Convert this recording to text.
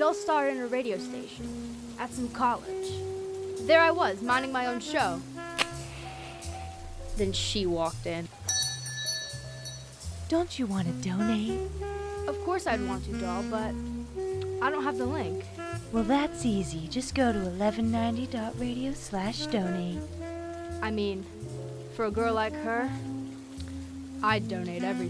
It all started in a radio station at some college. There I was, minding my own show. Then she walked in. Don't you want to donate? Of course I'd want to, doll, but I don't have the link. Well, that's easy. Just go to 1190.radio/donate. I mean, for a girl like her, I'd donate everything.